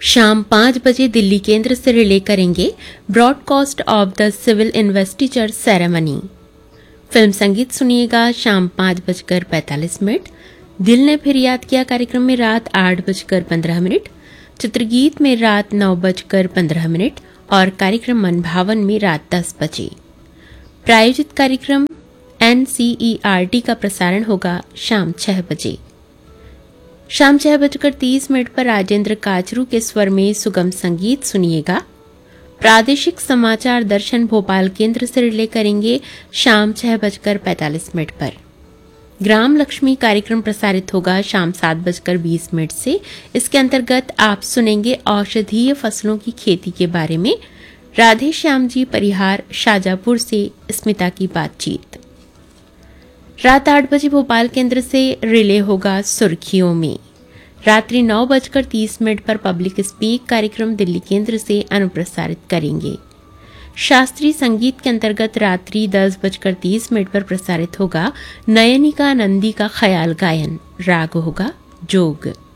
शाम 5 बजे दिल्ली केंद्र से रिले करेंगे broadcast of the civil investiture ceremony. Film संगीत सुनिएगा शाम 5:45। दिल ने फिर याद किया कार्यक्रम में रात 8:15, चित्रगीत में रात 9:15 और कार्यक्रम मनभावन में रात 10 बजे। प्रायोजित कार्यक्रम NCERT का प्रसारण होगा शाम 6 बजे। शाम 6:30 पर राजेंद्र काचरू के स्वर में सुगम संगीत सुनिएगा। प्रादेशिक समाचार दर्शन भोपाल केंद्र से रिले करेंगे शाम 6:45 पर। ग्राम लक्ष्मी कार्यक्रम प्रसारित होगा शाम 7:20 से। इसके अंतर्गत आप सुनेंगे औषधीय फसलों की खेती के बारे में राधे श्याम जी परिहार शाजापुर से स्मिता की बातचीत। रात 8 बजे भोपाल केंद्र से रिले होगा सुर्खियों में। रात्रि 9:30 पर पब्लिक स्पीक कार्यक्रम दिल्ली केंद्र से अनुप्रसारित करेंगे। शास्त्रीय संगीत के अंतर्गत रात्रि 10:30 पर प्रसारित होगा नयनिका नंदी का ख्याल गायन। राग होगा जोग।